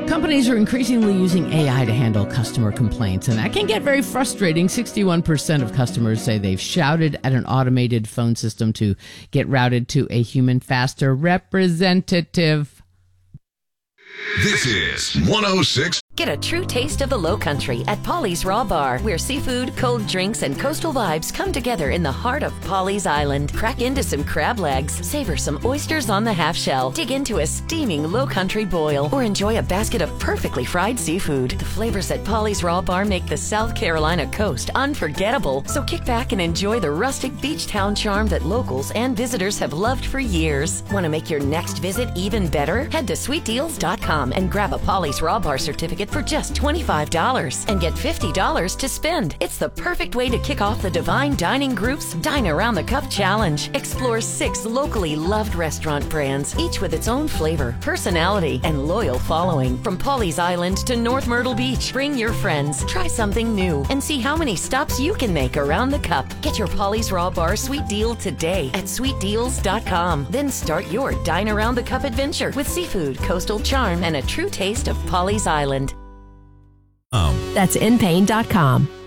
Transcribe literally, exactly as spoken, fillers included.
Companies are increasingly using A I to handle customer complaints, and that can get very frustrating. sixty-one percent of customers say they've shouted at an automated phone system to get routed to a human faster representative. This is one oh six. Get a true taste of the Low Country at Polly's Raw Bar, where seafood, cold drinks, and coastal vibes come together in the heart of Polly's Island. Crack into some crab legs, savor some oysters on the half shell, dig into a steaming Low Country boil, or enjoy a basket of perfectly fried seafood. The flavors at Polly's Raw Bar make the South Carolina coast unforgettable. So kick back and enjoy the rustic beach town charm that locals and visitors have loved for years. Want to make your next visit even better? Head to sweet deals dot com and grab a Polly's Raw Bar certificate for just twenty-five dollars and get fifty dollars to spend. It's the perfect way to kick off the Divine Dining Group's Dine Around the Cup Challenge. Explore six locally loved restaurant brands, each with its own flavor, personality, and loyal following. From Polly's Island to North Myrtle Beach, bring your friends, try something new, and see how many stops you can make around the cup. Get your Polly's Raw Bar sweet deal today at sweet deals dot com. Then start your Dine Around the Cup adventure with seafood, coastal charm, and a true taste of Polly's Island. That's in pain dot com.